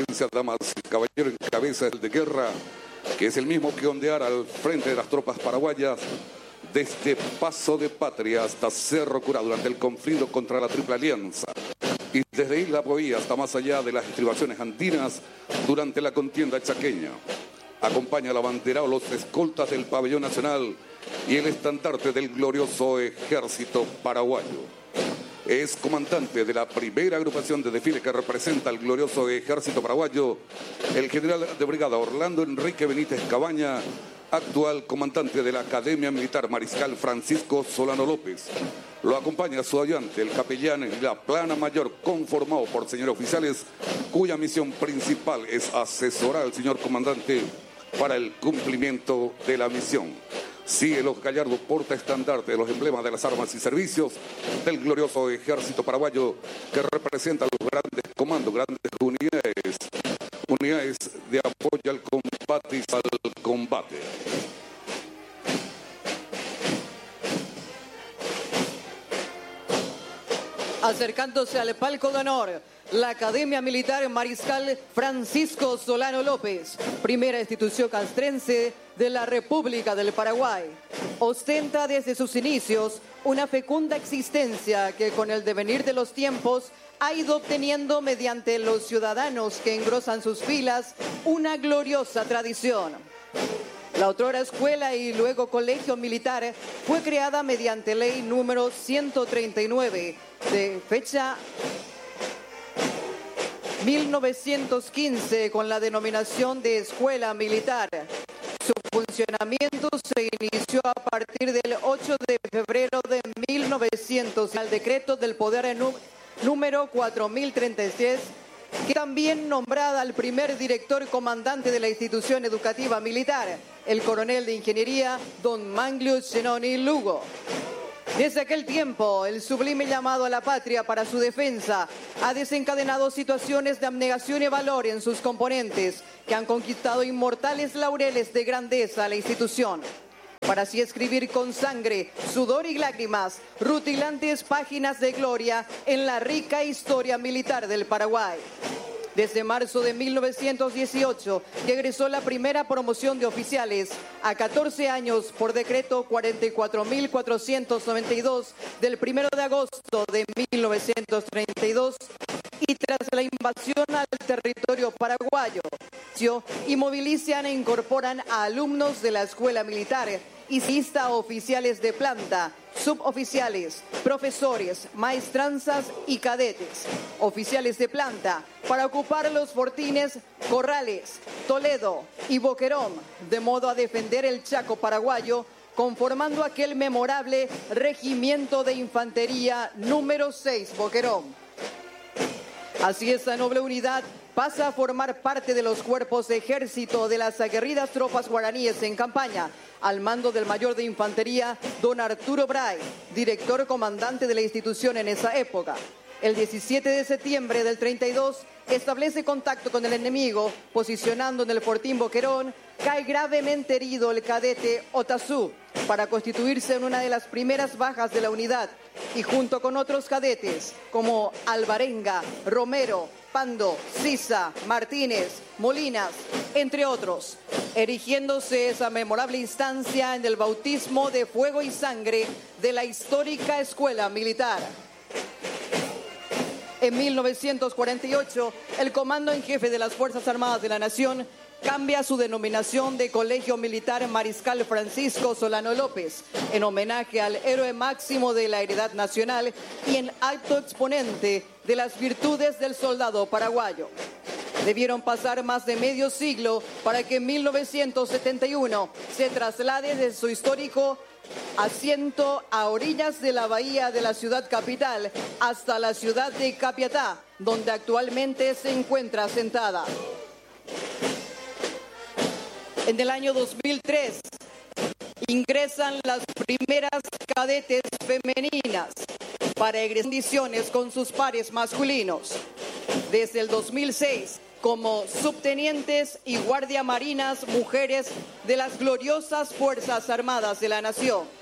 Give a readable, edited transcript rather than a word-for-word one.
presencia, damas y caballeros, en cabeza del de guerra, que es el mismo que ondeará al frente de las tropas paraguayas desde Paso de Patria hasta Cerro Curá durante el conflicto contra la Triple Alianza, y desde Isla Boí hasta más allá de las estribaciones andinas durante la contienda chaqueña. Acompaña al abanderado los escoltas del Pabellón Nacional y el estandarte del glorioso Ejército Paraguayo. Es comandante de la primera agrupación de desfile que representa al glorioso Ejército Paraguayo, el general de brigada Orlando Enrique Benítez Cabaña, actual comandante de la Academia Militar Mariscal Francisco Solano López. Lo acompaña su ayudante, el capellán en la plana mayor, conformado por señores oficiales, cuya misión principal es asesorar al señor comandante para el cumplimiento de la misión. Sigue los gallardos portaestandarte de los emblemas de las armas y servicios del glorioso Ejército Paraguayo, que representa los grandes comandos, grandes unidades de apoyo al combate y al combate. Acercándose al palco de honor, la Academia Militar Mariscal Francisco Solano López, primera institución castrense de la República del Paraguay. Ostenta desde sus inicios una fecunda existencia que con el devenir de los tiempos ha ido obteniendo mediante los ciudadanos que engrosan sus filas una gloriosa tradición. La otrora escuela y luego colegio militar fue creada mediante ley número 139 de fecha 1915 con la denominación de escuela militar. Su funcionamiento se inició a partir del 8 de febrero de 1900 al decreto del poder número 4036, que también nombrada al primer director comandante de la institución educativa militar, el coronel de ingeniería don Manglius Zenoni Lugo. Desde aquel tiempo, el sublime llamado a la patria para su defensa ha desencadenado situaciones de abnegación y valor en sus componentes que han conquistado inmortales laureles de grandeza a la institución, para así escribir con sangre, sudor y lágrimas rutilantes páginas de gloria en la rica historia militar del Paraguay. Desde marzo de 1918, que egresó la primera promoción de oficiales, a 14 años por decreto 44.492 del 1 de agosto de 1932, y tras la invasión al territorio paraguayo, y movilizan e incorporan a alumnos de la escuela militar y se insta a oficiales de planta, suboficiales, profesores, maestranzas y cadetes, oficiales de planta, para ocupar los fortines Corrales, Toledo y Boquerón, de modo a defender el Chaco paraguayo, conformando aquel memorable Regimiento de Infantería número 6 Boquerón. Así esta noble unidad pasa a formar parte de los cuerpos de ejército de las aguerridas tropas guaraníes en campaña, al mando del mayor de infantería, don Arturo Bray, director comandante de la institución en esa época. El 17 de septiembre del 32 establece contacto con el enemigo, posicionando en el fortín Boquerón, cae gravemente herido el cadete Otazú, para constituirse en una de las primeras bajas de la unidad, y junto con otros cadetes como Alvarenga, Romero, Pando, Sisa, Martínez, Molinas, entre otros, erigiéndose esa memorable instancia en el bautismo de fuego y sangre de la histórica escuela militar. En 1948, el Comando en Jefe de las Fuerzas Armadas de la Nación cambia su denominación de Colegio Militar Mariscal Francisco Solano López, en homenaje al héroe máximo de la heredad nacional y en alto exponente de las virtudes del soldado paraguayo. Debieron pasar más de medio siglo para que en 1971 se traslade de su histórico asiento a orillas de la bahía de la ciudad capital hasta la ciudad de Capiatá, donde actualmente se encuentra asentada. En el año 2003 ingresan las primeras cadetes femeninas para egresar condiciones con sus pares masculinos. Desde el 2006, como subtenientes y guardia marinas mujeres de las gloriosas Fuerzas Armadas de la Nación.